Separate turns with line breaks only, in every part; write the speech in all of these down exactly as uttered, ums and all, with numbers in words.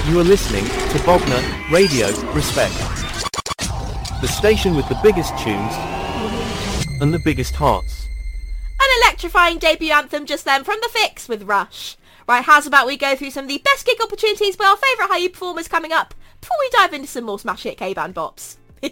You are listening to Bogner Radio Respect. The station with the biggest tunes and the biggest hearts.
An electrifying debut anthem just then from The Fix with Rush. Right, how's about we go through some of the best gig opportunities by our favourite High U performers coming up before we dive into some more smash hit K-band bops.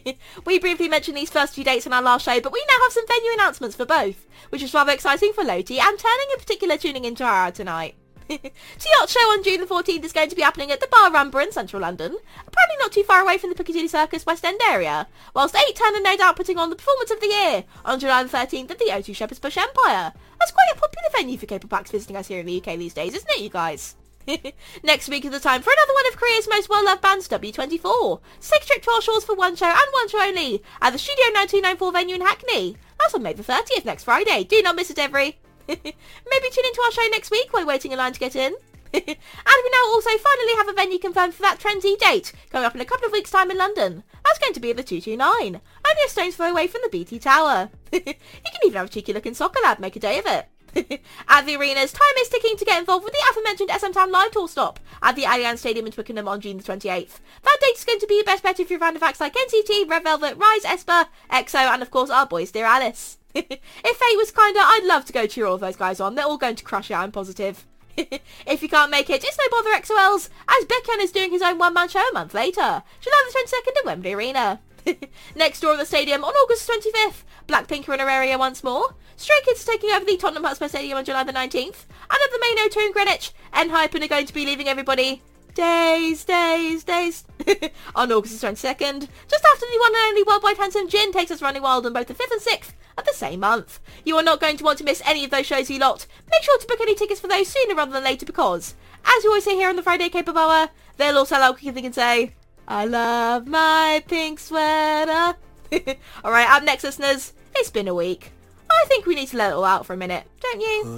We briefly mentioned these first few dates in our last show, but we now have some venue announcements for both, which is rather exciting for Loti and Turning in particular tuning into our hour tonight. T Yacht Show on June the fourteenth is going to be happening at the Bar Rumba in central London, apparently not too far away from the Piccadilly Circus West End area, whilst eight ten are no doubt putting on the performance of the year on July the thirteenth at the O two Shepherd's Bush Empire. That's quite a popular venue for K-pop acts visiting us here in the U K these days, isn't it, you guys? Next week is the time for another one of Korea's most well-loved bands, W twenty-four. Take a trip to our shores for one show and one show only at the Studio nine two nine four venue in Hackney. That's on May the thirtieth, next Friday. Do not miss it, every. Maybe tune into our show next week while waiting in line to get in. And we now also finally have a venue confirmed for that trendy date, coming up in a couple of weeks' time in London. That's going to be at the two two nine, only a stone's throw away from the B T Tower. You can even have a cheeky looking soccer lad, make a day of it. At the arenas, time is ticking to get involved with the aforementioned S M Town Live Tour stop at the Allianz Stadium in Twickenham on June the twenty-eighth. That date is going to be your best bet if you're a fan of acts like N C T, Red Velvet, Rise, Esper, E X O, and of course our boys Dear Alice. If fate was kinder, I'd love to go cheer all of those guys on. They're all going to crush it, I'm positive. If you can't make it, it's no bother X O Ls, as Beckham is doing his own one-man show a month later, July the twenty-second at Wembley Arena. Next door at the stadium on August twenty-fifth, Blackpink are in our area once more. Stray Kids are taking over the Tottenham Hotspur Stadium on July the nineteenth. And at the main O two in Greenwich, Enhypen are going to be leaving everybody days, days, days on August the twenty-second, just after the one and only worldwide handsome Jin takes us running wild on both the fifth and sixth of the same month. You are not going to want to miss any of those shows, you lot. Make sure to book any tickets for those sooner rather than later because, as we always say here on the Friday K-pop Hour, they'll all sell out quicker than they can say, I love my pink sweater. Alright, up next, listeners, it's been a week. I think we need to let it all out for a minute, don't you?